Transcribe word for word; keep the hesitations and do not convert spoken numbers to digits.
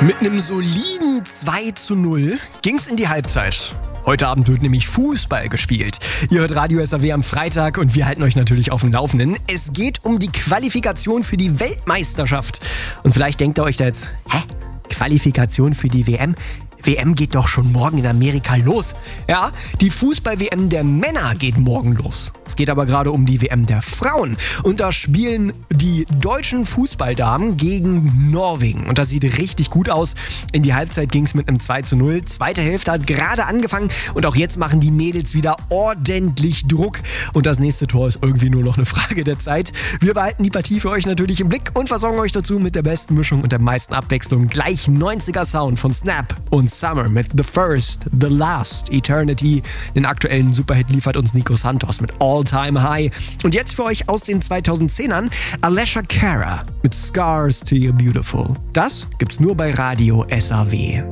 Mit einem soliden zwei zu null ging's in die Halbzeit. Heute Abend wird nämlich Fußball gespielt. Ihr hört Radio S A W am Freitag und wir halten euch natürlich auf dem Laufenden. Es geht um die Qualifikation für die Weltmeisterschaft. Und vielleicht denkt ihr euch da jetzt, hä? Qualifikation für die W M? W M geht doch schon morgen in Amerika los. Ja, die Fußball-W M der Männer geht morgen los. Es geht aber gerade um die W M der Frauen. Und da spielen die deutschen Fußballdamen gegen Norwegen. Und das sieht richtig gut aus. In die Halbzeit ging es mit einem zwei zu null. Zweite Hälfte hat gerade angefangen. Und auch jetzt machen die Mädels wieder ordentlich Druck. Und das nächste Tor ist irgendwie nur noch eine Frage der Zeit. Wir behalten die Partie für euch natürlich im Blick und versorgen euch dazu mit der besten Mischung und der meisten Abwechslung. Gleich neunziger Sound von Snap und Summer mit The First, The Last, Eternity. Den aktuellen Superhit liefert uns Nico Santos mit All Time High. Und jetzt für euch aus den zweitausendzehnern Alessia Cara mit Scars to You Beautiful. Das gibt's nur bei Radio S A W.